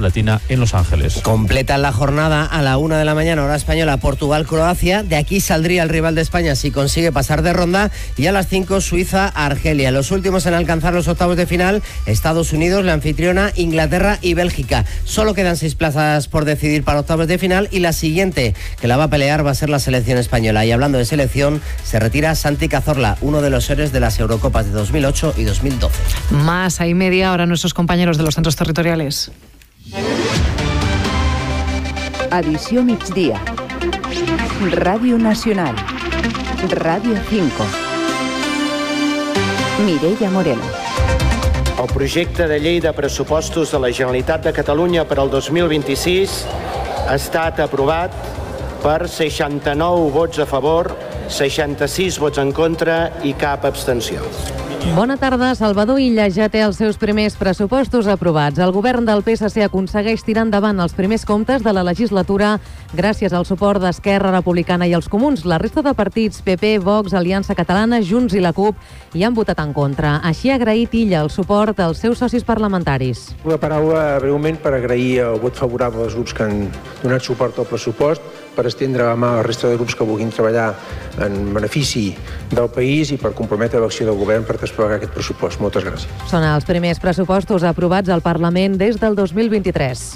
Latina en Los Ángeles. Completan la jornada a la 1 de la mañana, hora española, Portugal-Croacia. De aquí saldría el rival de España si consigue pasar de ronda. Y a las 5, Suiza-Argelia. Los últimos en alcanzar los octavos de final, Estados Unidos, la anfitriona, Inglaterra y Bélgica. Solo quedan 6 plazas por decidir para octavos de final y la siguiente que la va a pelear va a ser la selección española. Y hablando de selección, se retira Santi Cazorla, uno de los héroes de las Eurocopas de 2008 y 2012. Más a media hora nuestros compañeros de los centros territoriales. Edició migdia. Ràdio Nacional. Ràdio 5. Mireia Moreno. El projecte de llei de pressupostos de la Generalitat de Catalunya per al 2026 ha estat aprovat per 69 vots a favor, 66 vots en contra i cap abstenció. Bona tarda. Salvador Illa ja té els seus primers pressupostos aprovats. El govern del PSC aconsegueix tirar endavant els primers comptes de la legislatura gràcies al suport d'Esquerra Republicana i els Comuns. La resta de partits, PP, Vox, Aliança Catalana, Junts i la CUP, hi han votat en contra. Així ha agraït Illa el suport als seus socis parlamentaris. Una paraula breument per agrair el vot favorable dels grups que han donat suport al pressupost, per estendre la mà a la resta de grups que vulguin treballar en benefici del país i per comprometre l'acció del govern per desplegar aquest pressupost. Moltes gràcies. Són els primers pressupostos aprovats al Parlament des del 2023.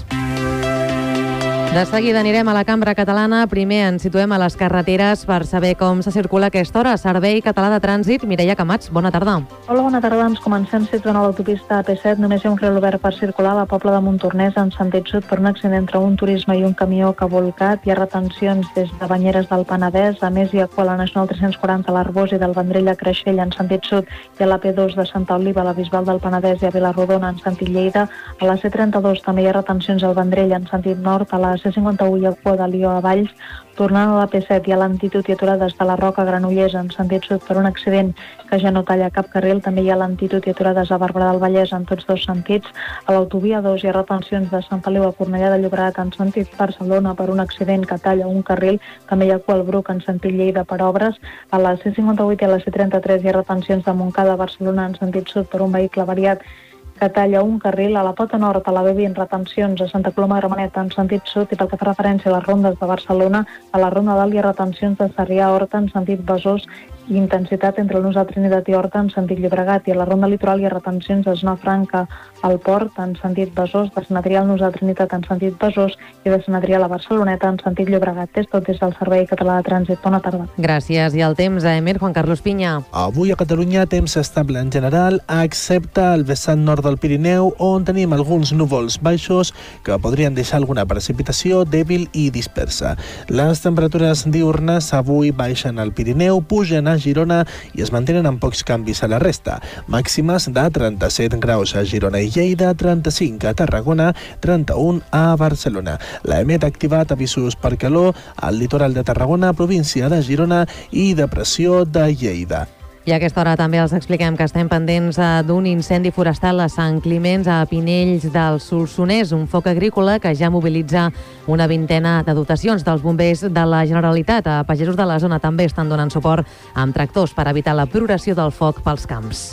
De seguida anirem a la Cambra Catalana. Primer ens situem a les carreteres per saber com se circula a aquesta hora. Servei Català de Trànsit, Mireia Camats, bona tarda. Hola, bona tarda. Ens comencem situant a l'autopista AP7. Només hi ha un carril obert per circular a la Pobla de Montornès en sentit sud per un accident entre un turisme i un camió que ha volcat. Hi ha retencions des de Banyeres del Penedès. A més, hi ha cua a la Nacional 340 a l'Arbós i del Vendrell a Creixell en sentit sud i a la P2 de Santa Oliva, a la Bisbal del Penedès i a Vilarrodona en sentit Lleida. A la C32 també hi ha retencions al Vendrell en sentit nord, a la C51 hi ha cua de Lió a Valls. Tornant a la P7 hi ha lentitud i aturades de la Roca a Granollers en sentit sud per un accident que ja no talla cap carril. També hi ha lentitud i aturades a Barberà del Vallès en tots dos sentits. A l'autovia 2 hi ha retencions de Sant Feliu a Cornellà de Llobregat en sentit Barcelona per un accident que talla un carril. També hi ha cua al Bruc en sentit Lleida per obres. A la C58 i a la C33 hi ha retencions de Montcada a Barcelona en sentit sud per un vehicle variat que talla un carril. A la Pota Nord, a la B20, retencions a Santa Coloma de Gramenet en sentit sud, i pel que fa referència a les rondes de Barcelona, a la Ronda d'Alt hi ha retencions de Sarrià a Horta en sentit Besòs i intensitat entre el Nus de Trinitat i Horta en sentit Llobregat, i a la Ronda Litoral hi ha retencions de Zona Franca al Port en sentit Besòs, de Sant Adrià al Nus de Trinitat en sentit Besòs i de Sant Adrià a la Barceloneta en sentit Llobregat. És tot des del Servei Català de Trànsit. Bona tarda. Gràcies. I el temps a Emer, Juan Carlos Piña. Avui a Catalunya temps estable en general, excepte el vessant nord del Pirineu, on tenim alguns núvols baixos que podrien deixar alguna precipitació dèbil i dispersa. Les temperatures diurnes avui baixen al Pirineu, pugen a Girona i es mantenen amb pocs canvis a la resta. Màximes de 37 graus a Girona i Lleida, 35 a Tarragona, 31 a Barcelona. L'EMET ha activat avisos per calor al litoral de Tarragona, província de Girona i depressió de Lleida. I a aquesta hora també els expliquem que estem pendents d'un incendi forestal a Sant Climenç, a Pinells del Solsonès, un foc agrícola que ja mobilitza una vintena de dotacions dels bombers de la Generalitat. A pagesos de la zona també estan donant suport amb tractors per evitar la progressió del foc pels camps.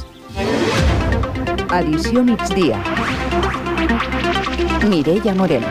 Edició migdia. Mireia Moreno.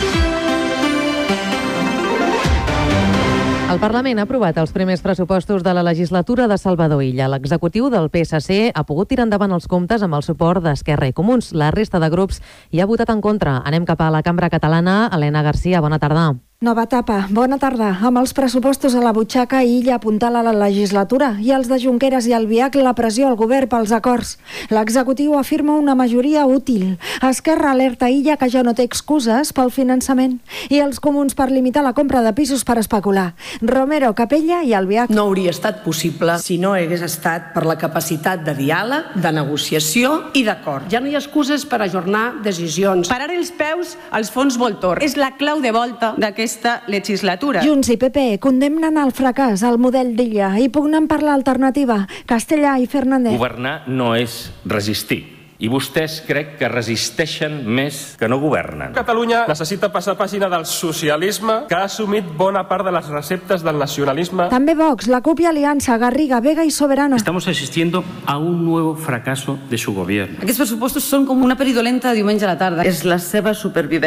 El Parlament ha aprovat els primers pressupostos de la legislatura de Salvador Illa. L'executiu del PSC ha pogut tirar endavant els comptes amb el suport d'Esquerra i Comuns. La resta de grups hi ha votat en contra. Anem cap a la Cambra Catalana. Helena Garcia, bona tarda. Nova etapa. Bona tarda. Amb els pressupostos a la butxaca, Illa apuntala la legislatura i els de Junqueras i Albiach la pressió al govern pels acords. L'executiu afirma una majoria útil. Esquerra alerta Illa que ja no té excuses pel finançament i els Comuns per limitar la compra de pisos per especular. Romero, Capella i Albiach. No hauria estat possible si no hagués estat per la capacitat de diàleg, de negociació i d'acord. Ja no hi ha excuses per ajornar decisions. Parar els peus als fons Voltor és la clau de volta d'aquesta legislatura. Junts i PP condemnen el fracàs al model d'Illa i pugnen per l'alternativa. Castellà i Fernández. Governar no és resistir. I vostès crec que resisteixen més que no governen. Catalunya necessita passar pàgina del socialisme que ha assumit bona part de les receptes del nacionalisme. També Vox, la CUP i Aliança, Garriga, Vega i Soberana. Estamos asistiendo a un nuevo fracaso de su gobierno. Aquests pressupostos són com una peli dolenta de diumenge a la tarda. És la seva supervivència.